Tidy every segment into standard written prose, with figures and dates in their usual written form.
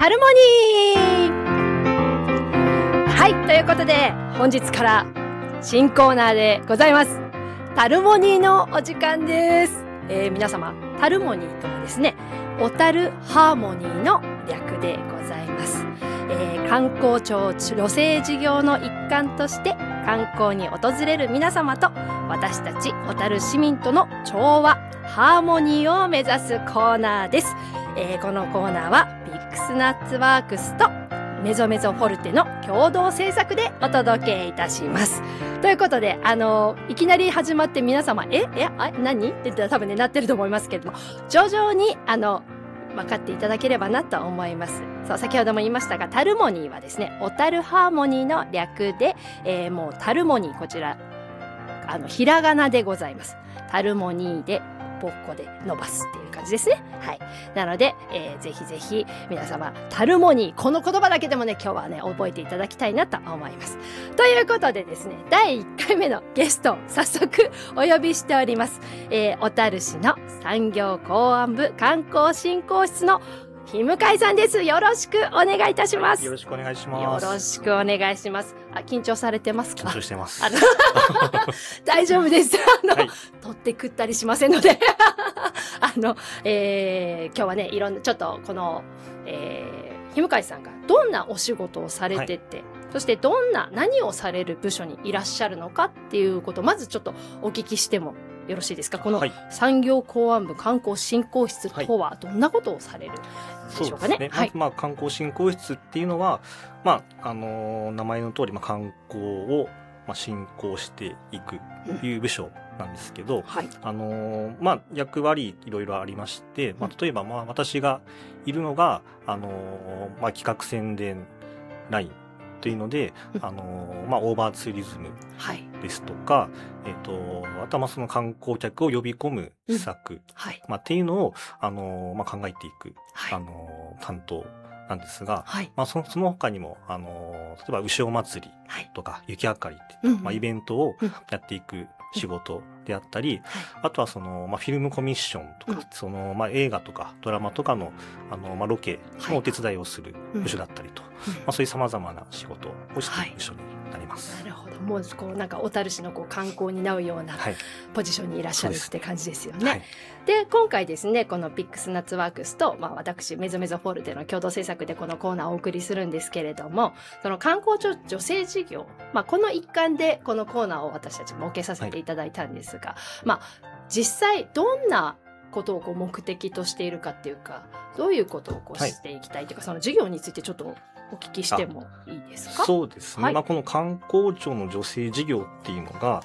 タルモニー。はい、ということで本日から新コーナーでございます。タルモニーのお時間です。皆様、タルモニーとはですね、小樽ハーモニーの略でございます。観光庁助成事業の一環として観光に訪れる皆様と私たち小樽市民との調和ハーモニーを目指すコーナーです。このコーナーはビックスナッツワークスとメゾメゾフォルテの共同制作でお届けいたします。ということで、いきなり始まって皆様何って多分ねなってると思いますけれども、徐々に分かっていただければなと思います。そう、先ほども言いましたが、タルモニーはですね、小樽ハーモニーの略で、もうタルモニー、こちらひらがなでございます。タルモニーでボッコで伸ばすっていう感じですね。はい。なので、ぜひぜひ皆様、タルモニー、この言葉だけでもね、今日はね、覚えていただきたいなと思います。ということでですね、第1回目のゲスト、早速お呼びしております。小樽市の産業公安部観光振興室の日向井さんです。よろしくお願いいたします。 よろしくお願いします。 よろしくお願いします。緊張されてますか？ 緊張してます。 大丈夫です。 はい、 取って食ったりしませんので今日はね、いろんな、ちょっとこの、日向井さんがどんなお仕事をされてて、そして何をされる部署にいらっしゃるのかっていうことを、まずちょっとお聞きしてもよろしいですか？この産業公安部観光振興室とはどんなことをされるでしょうかね？ そうですね。観光振興室っていうのは、名前の通り、観光を振興していくという部署なんですけど、役割いろいろありまして、例えば私がいるのが企画宣伝ラインというので、オーバーツーリズムですとか、あとはその観光客を呼び込む施策、っていうのを考えていく、担当なんですが、その他にも例えば牛尾祭りとか雪あかりって、イベントをやっていく仕事であったり、あとはフィルムコミッションとか、映画とかドラマとかのロケのお手伝いをする部署だったりと、そういう様々な仕事をしている部署になります。 なるほど。もうなんか小樽市の観光になうようなポジションにいらっしゃるって感じですよね。で、今回ですね、このビックスナッツワークスと、私メゾメゾフォルテの共同制作でこのコーナーをお送りするんですけれども、その観光助成事業、この一環でこのコーナーを私たち設けさせていただいたんですが、実際どんなことを目的としているかっていうか、どういうことをしていきたいというか、その事業についてちょっとお聞きしてもいいですか？ そうですね。この観光庁の助成事業っていうのが、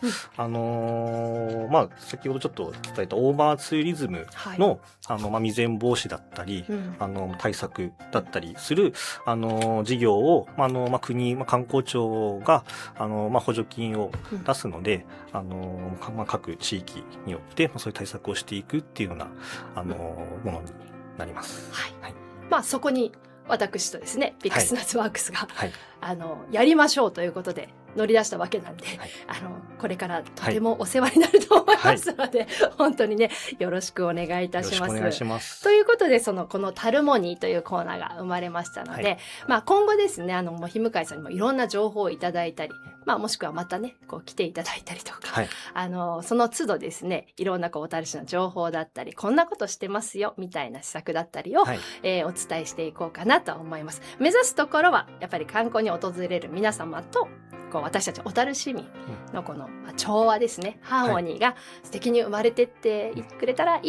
先ほどちょっと伝えたオーバーツーリズムの、未然防止だったり、対策だったりする、事業を、国、観光庁が、補助金を出すので、各地域によって、そういう対策をしていくっていうような、ものになります。 そこに、私とですね、ビックスナッツワークスが、やりましょうということで乗り出したわけなんで、これからとてもお世話になると思いますので、本当にね、よろしくお願いいたします。 よろしくお願いします。 ということで、このタルモニーというコーナーが生まれましたので、今後ですね、日向井さんにもいろんな情報をいただいたり、もしくはまたね、来ていただいたりとか、その都度ですね、いろんな小樽市の情報だったり、こんなことしてますよ、みたいな施策だったりを、お伝えしていこうかなと思います。目指すところは、やっぱり観光に訪れる皆様と、私たち小樽市民のこの調和ですね、ハーモニーが素敵に生まれてってくれたらいい